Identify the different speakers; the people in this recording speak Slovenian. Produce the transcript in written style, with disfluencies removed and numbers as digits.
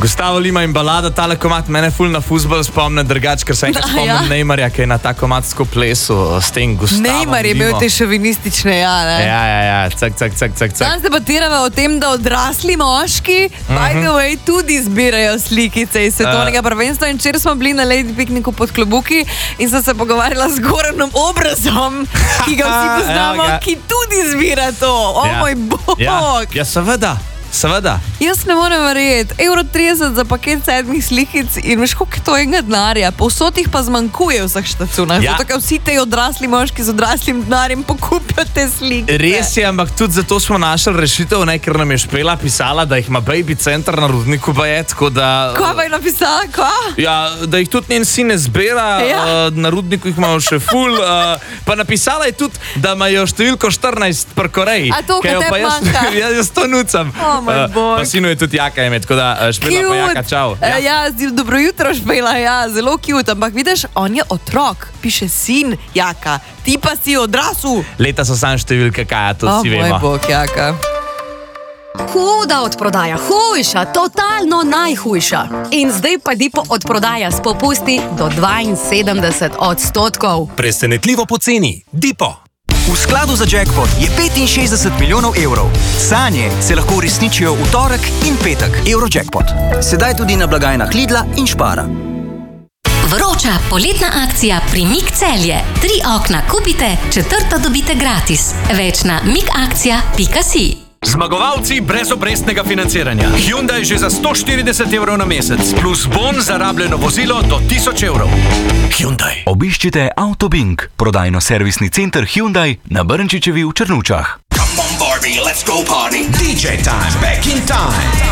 Speaker 1: Gustavo Lima in balada, tale komad mene ful na fuzbol spomne drugače, ker se enkrat spomnim Neymarja, ki je na ta komad tako plesu s tem Gustavom
Speaker 2: Neymar je imel te šovinistične,
Speaker 1: Ja, cak.
Speaker 2: Danes debatiramo o tem, da odrasli moški by the way tudi zbirajo slikice iz svetovnega prvenstva in včeraj smo bili na Lady Pikniku pod Klobuki in sem se pogovarjala z Goranom Obrazom, ki ga vsi poznamo, ki tudi zbira to. Moj bog!
Speaker 1: Ja, seveda.
Speaker 2: Jaz ne morem verjeti. €30 za paket 7 slikic in veš, koliko je to enega denarja. Povsod jih pa zmanjkuje v vseh štacunah. Zato, ker vsi te odrasli moški z odraslim denarjem pokupijo te slike.
Speaker 1: Res je, ampak tudi zato smo našli rešitev, ker nam je Špela pisala, da jih ima Baby Center na Rudniku baje, tako da...
Speaker 2: Kaj pa je napisala,
Speaker 1: Ja, da jih tudi njen sin ne zbira, na Rudniku jih imajo še ful, pa napisala je tudi, da imajo številko 14 pri Koreji.
Speaker 2: A to, kaj te manjka?
Speaker 1: Jaz to nucam. Pa sinu je tudi Jaka imet, tako da Špela pa Jaka, čau.
Speaker 2: Dobro jutro, Špela, zelo cute, ampak vidiš, on je otrok, piše sin Jaka, ti pa si odrasel.
Speaker 1: Leta so sam številke, kaj, to si vemo.
Speaker 2: Moj bog, Jaka.
Speaker 3: Huda odprodaja, hujša, totalno najhujša. In zdaj pa Dipo odprodaja s popusti do 72%.
Speaker 4: Presenetljivo poceni. Dipo. V skladu za jackpot je 65 milijonov evrov. Sanje se lahko uresničijo v torek in petek. Eurojackpot. Sedaj tudi na blagajnah Lidla in Spara.
Speaker 5: Vroča poletna akcija pri MIG Celje. 3 okna kupite, 4. dobite gratis. Več na migakcija.si.
Speaker 4: Zmagovalci brezobrestnega financiranja. Hyundai že za 140 evrov na mesec, plus bon za rabljeno vozilo do 1000 evrov. Hyundai.
Speaker 6: Obiščite Autobink, prodajno-servisni center Hyundai na Brnčičevi v Črnučah.
Speaker 4: Come on Barbie, let's go party. DJ time, back in time.